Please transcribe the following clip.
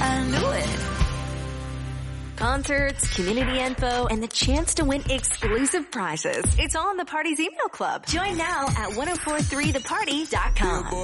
I knew it. Concerts, community info, and the chance to win exclusive prizes. It's all in the Party's email club. Join now at 1043theparty.com.